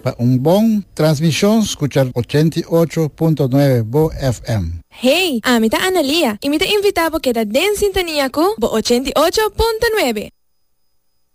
un bon transmisión, escuchar 88.9 Bo FM. Hey, amita Analia, imita invitado que da den sintonía con Bo 88.9.